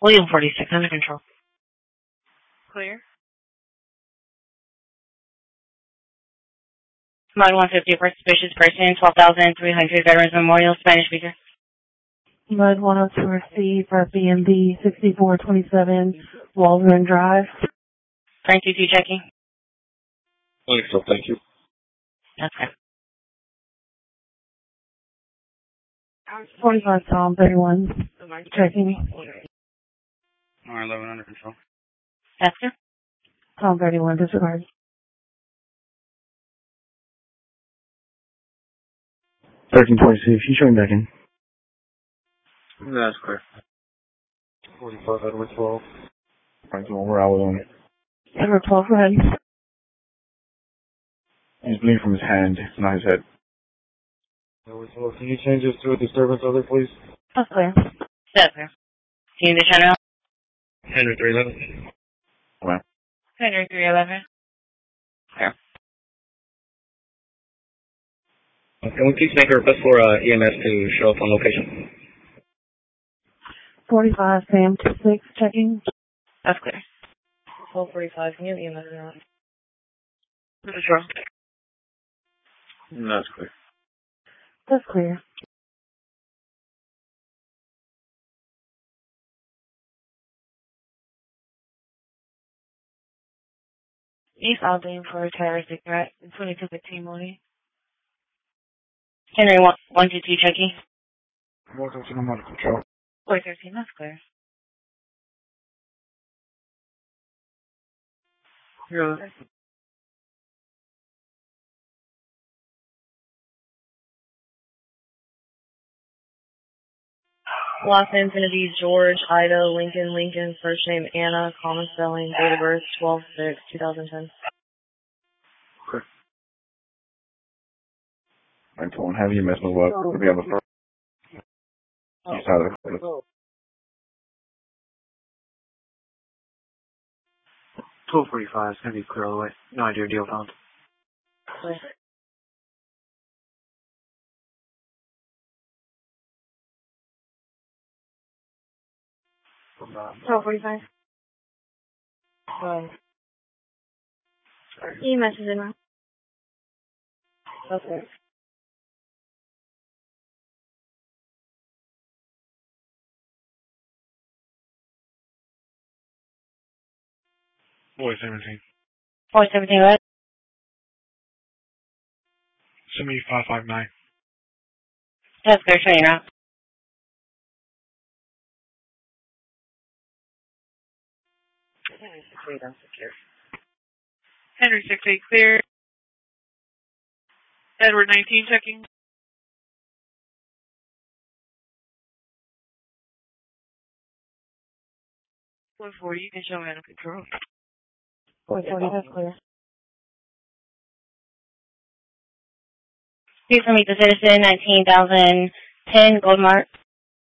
William 46, under control. Clear. Mile 150 for suspicious person, 12,300 Veterans Memorial, Spanish speaker. Mud 102C for B&B 6427 Waldron Drive. Frank 22 checking. Thank you. Okay. 45 Tom 31 checking. R11 under control. Oscar. Tom 31 disregard. 1326, she's showing back in. That's clear. 45 Edward 12. Alright, so we're out with him. Edward 12, go ahead. He's bleeding from his hand, not his head. Edward 12, can you change this to a disturbance other, please? That's clear. That's clear. Do you need the channel? Henry 311. Well. Henry 311. Clear. Can we please make a request for EMS to show up on location? 45 Sam 26 checking. That's clear. 1245, can you EMS or not? Control. That's clear. That's clear. East Aldine for a terroristic threat in 2215 morning. Henry 122 checking. 413, I'm under control. 413, that's clear. Road. Los Angeles, George, Ida, Lincoln, first name Anna, common spelling, date of birth 12/6/2010. Okay. I'm pulling heavy, mess move up. We'll be on the first. East side of the cliff. 1245 is going to be clear all the way. No idea deal found. Clear. From 1245. Go ahead. EMS is in now. Okay. Boy 17. 417 what? Send me 559. That's clear, showing you now. Henry 68 clear. Edward 19 checking. 440, you can show me under control. 440, that's clear. Please meet the citizen, 19,010 Gold Mark.